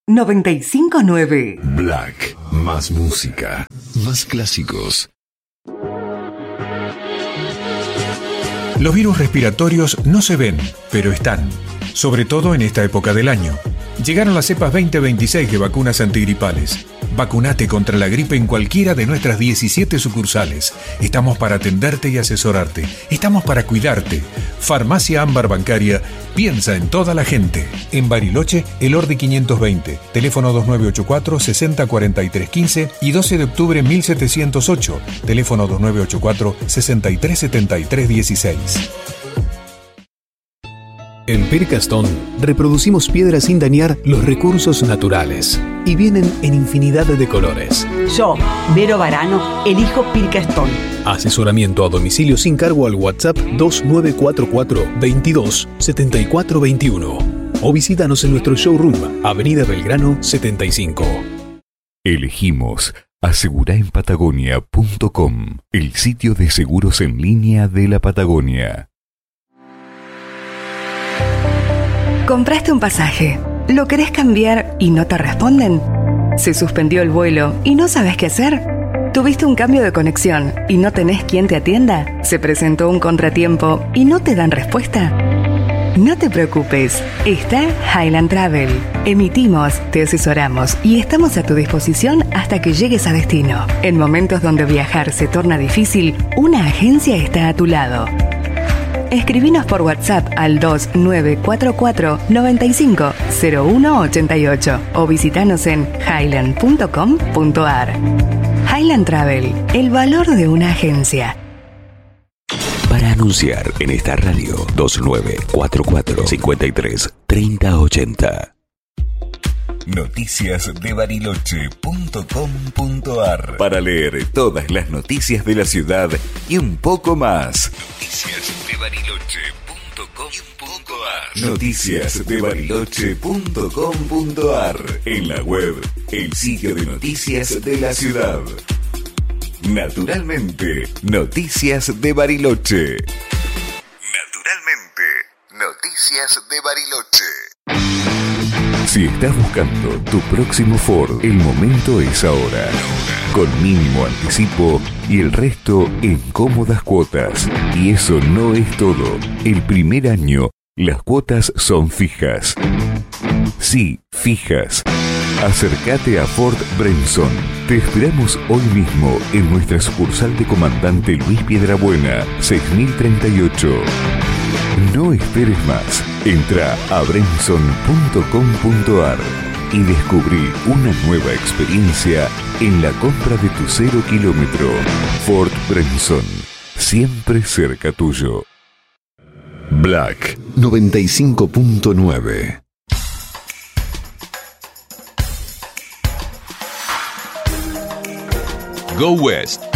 95.9. Black. Más música. Más clásicos. Los virus respiratorios no se ven, pero están, sobre todo en esta época del año. Llegaron las cepas 2026 de vacunas antigripales. Vacunate contra la gripe en cualquiera de nuestras 17 sucursales. Estamos para atenderte y asesorarte. Estamos para cuidarte. Farmacia Ámbar Bancaria piensa en toda la gente. En Bariloche, Elordi 520, teléfono 2984-604315 y 12 de octubre 1708, teléfono 2984-637316. En Pircastone reproducimos piedras sin dañar los recursos naturales y vienen en infinidad de colores. Yo, Vero Varano, elijo Pircastone. Asesoramiento a domicilio sin cargo al WhatsApp 2944 22 74 21 o visítanos en nuestro showroom, Avenida Belgrano 75. Elegimos aseguraenpatagonia.com, el sitio de seguros en línea de la Patagonia. Compraste un pasaje, lo querés cambiar y no te responden. Se suspendió el vuelo y no sabes qué hacer. ¿Tuviste un cambio de conexión y no tenés quien te atienda? ¿Se presentó un contratiempo y no te dan respuesta? No te preocupes, está Highland Travel. Emitimos, te asesoramos y estamos a tu disposición hasta que llegues a destino. En momentos donde viajar se torna difícil, una agencia está a tu lado. Escribinos por WhatsApp al 2944 95 0188 o visitanos en highland.com.ar. Highland Travel, el valor de una agencia. Para anunciar en esta radio, 2944 53 3080. Noticiasdebariloche.com.ar. Para leer todas las noticias de la ciudad y un poco más. Noticiasdebariloche.com.ar. En la web, el sitio de noticias de la ciudad. Naturalmente, Noticias de Bariloche. Naturalmente, Noticias de Bariloche. Si estás buscando tu próximo Ford, el momento es ahora. Con mínimo anticipo y el resto en cómodas cuotas. Y eso no es todo. El primer año, las cuotas son fijas. Sí, fijas. Acércate a Ford Brenson. Te esperamos hoy mismo en nuestra sucursal de Comandante Luis Piedrabuena, 6038. No esperes más. Entra a brenson.com.ar y descubrí una nueva experiencia en la compra de tu 0 kilómetro. Ford Brenson, siempre cerca tuyo. Black 95.9. Go West,